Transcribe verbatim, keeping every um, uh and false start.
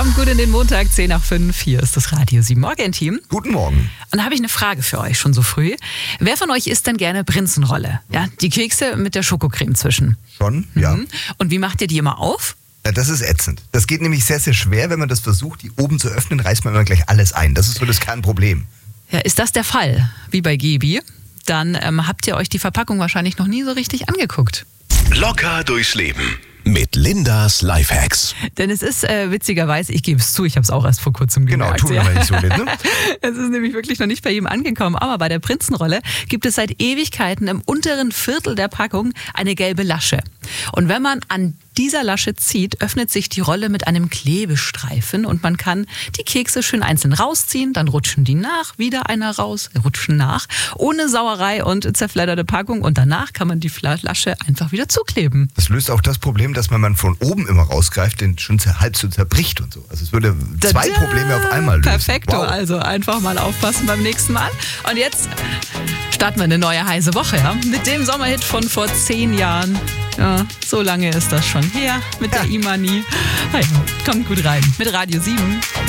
Kommt gut in den Montag, zehn nach fünf. Hier ist das Radio sieben Morgen-Team. Guten Morgen. Und da habe ich eine Frage für euch schon so früh. Wer von euch isst denn gerne Prinzenrolle? Ja, die Kekse mit der Schokocreme zwischen. Schon? Ja. Mhm. Und wie macht ihr die immer auf? Ja, das ist ätzend. Das geht nämlich sehr, sehr schwer. Wenn man das versucht, die oben zu öffnen, reißt man immer gleich alles ein. Das ist so das Kernproblem. Ja, ist das der Fall, wie bei Gebi? Dann ähm, habt ihr euch die Verpackung wahrscheinlich noch nie so richtig angeguckt. Locker durchs Leben mit Lindas Lifehacks. Denn es ist äh, witzigerweise, ich gebe es zu, ich habe es auch erst vor kurzem Genau, gemerkt. tun wir ja. mal nicht so mit, ne? Es ist nämlich wirklich noch nicht bei jedem angekommen, aber bei der Prinzenrolle gibt es seit Ewigkeiten im unteren Viertel der Packung eine gelbe Lasche. Und wenn man an dieser Lasche zieht, öffnet sich die Rolle mit einem Klebestreifen und man kann die Kekse schön einzeln rausziehen, dann rutschen die nach, wieder einer raus, rutschen nach, ohne Sauerei und zerfledderte Packung und danach kann man die Lasche einfach wieder zukleben. Das löst auch das Problem, dass man von oben immer rausgreift, den schon halb so zerbricht und so. Also es würde zwei Tada! Probleme auf einmal lösen. Perfekto, Wow. also einfach mal aufpassen beim nächsten Mal. Und jetzt starten wir eine neue heiße Woche, ja? Mit dem Sommerhit von vor zehn Jahren. Ja, so lange ist das schon her mit der Ja. Imani. Also, kommt gut rein mit Radio sieben.